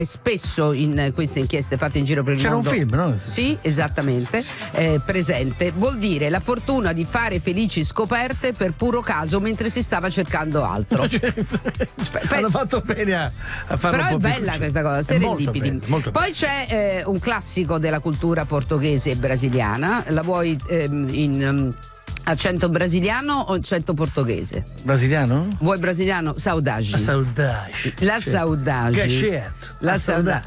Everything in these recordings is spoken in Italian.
spesso in queste inchieste fatte in giro per il mondo. C'era un film, no? Sì, esattamente, presente. Vuol dire la fortuna di fare felici scoperte per puro caso mentre si stava cercando altro. Hanno fatto bene a farlo. Però un po' è bella questa cosa, serendipiti. Poi c'è un classico della cultura portoghese e brasiliana. La vuoi in accento brasiliano o accento portoghese? Brasiliano? Vuoi brasiliano? Saudade. La saudade. Certo. La saudade.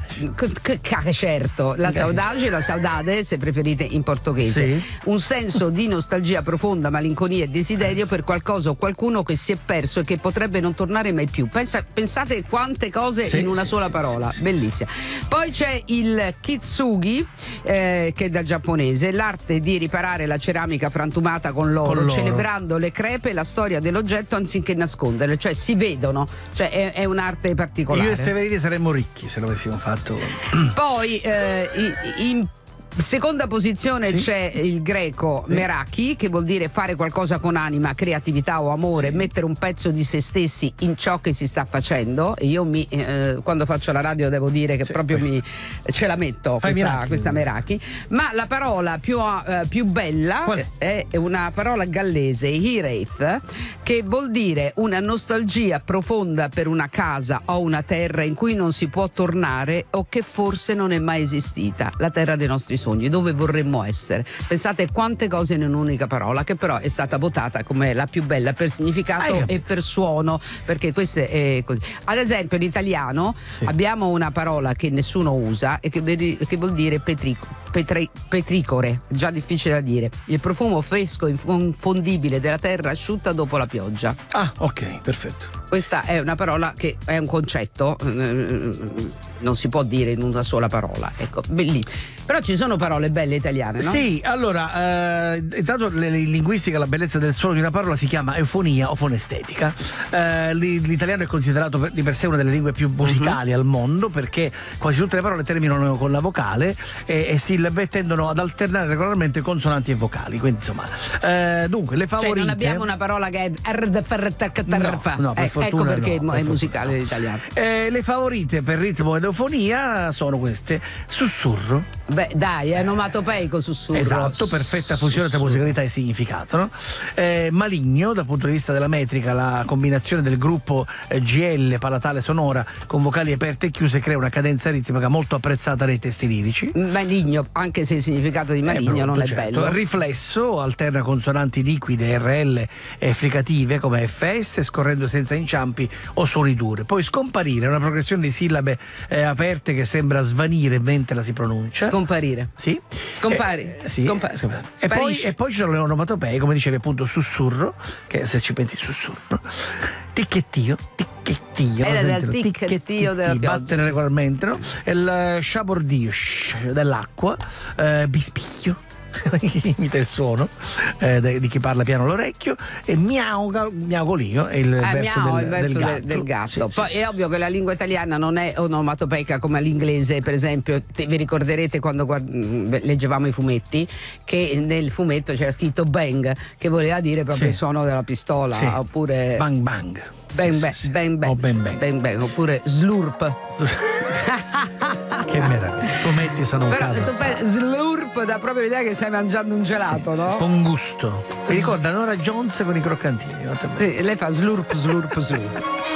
Certo. La saudade, la saudade, se preferite in portoghese. Sì. Un senso di nostalgia profonda, malinconia e desiderio per qualcosa o qualcuno che si è perso e che potrebbe non tornare mai più. Pensate quante cose in una sola parola. Bellissima. Poi c'è il kitsugi, che è dal giapponese, l'arte di riparare la ceramica frantumata con l'oro, celebrando le crepe e la storia dell'oggetto anziché nasconderle, cioè si vedono, cioè è un'arte particolare. Io e Severini saremmo ricchi se l'avessimo fatto. Poi in seconda posizione c'è il greco meraki, che vuol dire fare qualcosa con anima, creatività o amore, mettere un pezzo di se stessi in ciò che si sta facendo. E io quando faccio la radio devo dire che proprio ce la metto questa meraki. Ma la parola più bella è una parola gallese, hireith, che vuol dire una nostalgia profonda per una casa o una terra in cui non si può tornare o che forse non è mai esistita, la terra dei nostri sogni, dove vorremmo essere. Pensate quante cose in un'unica parola, che però è stata votata come la più bella per significato e per suono, perché questo è così. Ad esempio in italiano abbiamo una parola che nessuno usa e che vuol dire petricore, già difficile da dire, il profumo fresco inconfondibile della terra asciutta dopo la pioggia. Ah, ok, perfetto. Questa è una parola che è un concetto, non si può dire in una sola parola, ecco, bellissimo. Però ci sono parole belle italiane, no? Sì, allora, intanto in linguistica la bellezza del suono di una parola si chiama eufonia o fonestetica. L'italiano è considerato di per sé una delle lingue più musicali al mondo, perché quasi tutte le parole terminano con la vocale e sillabe tendono ad alternare regolarmente consonanti e vocali, quindi insomma, dunque le favorite. Cioè non abbiamo una parola che è no, per fortuna ecco perché no, è musicale l'italiano. Le favorite per ritmo ed eufonia sono queste: sussurro. Beh, dai, è onomatopeico sussurro. Esatto, perfetta fusione tra musicalità e significato, no? Maligno, dal punto di vista della metrica, la combinazione del gruppo GL palatale sonora con vocali aperte e chiuse crea una cadenza ritmica molto apprezzata dai testi lirici. Maligno, anche se il significato di maligno non è bello. Riflesso, alterna consonanti liquide, RL e fricative come FS, scorrendo senza inciampi o suoni dure. Poi scomparire, una progressione di sillabe aperte che sembra svanire mentre la si pronuncia. Scomparire. Sì. Scompari. Scompare. E poi ci sono le onomatopee, come dicevi appunto, sussurro, che se ci pensi sussurro, ticchettio, del ticchettio della pioggia. Battere regolarmente, no? E il sciabordio dell'acqua, bispiglio, imita il suono di chi parla piano all'orecchio, e miaugolio è il verso del gatto. Poi è ovvio che la lingua italiana non è onomatopeica come l'inglese, per esempio. Vi ricorderete quando leggevamo i fumetti che nel fumetto c'era scritto bang, che voleva dire proprio il suono della pistola, oppure bang bang. Bang bang, oppure slurp. Che meraviglia, i fumetti sono un caso. Però tu slurp dà proprio l'idea che stai mangiando un gelato, no? Con gusto. Mi ricorda Nora Jones con i croccantini. Lei fa slurp.